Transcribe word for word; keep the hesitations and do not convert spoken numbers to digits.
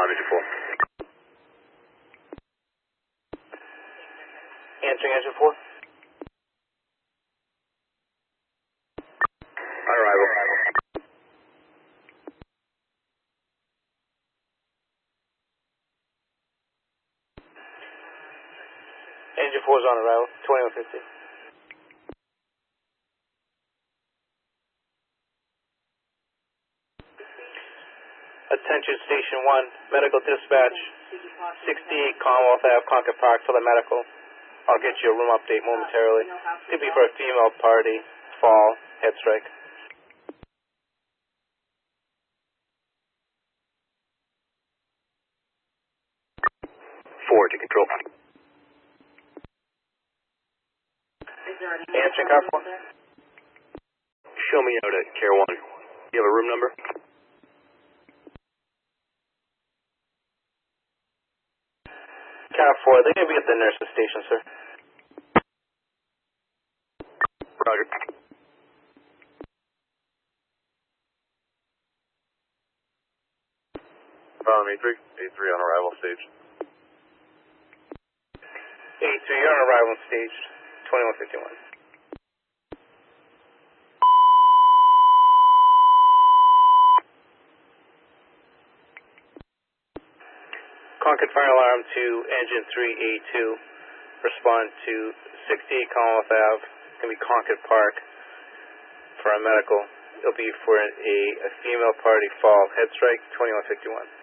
engine four. Answering engine four. On arrival. Engine four is on arrival, twenty-one fifty. Attention Station one, medical dispatch, sixty-eight Commonwealth Avenue, Concord Park for the medical. I'll get you a room update momentarily. Could be for a female party, fall, head strike. Four to control. Answering car four. Show me out at Care one. You have a room number? Car four, they're going to be at the nurse's station, sir. Roger. Follow me, A three. A three on arrival stage. A three, you're on arrival stage, twenty-one fifty-one. Concord fire alarm to engine three A two. Respond to sixty-eight Commonwealth Avenue. It's going to be Concord Park for a medical. It'll be for a, a female party fall. Head strike, twenty-one fifty-one.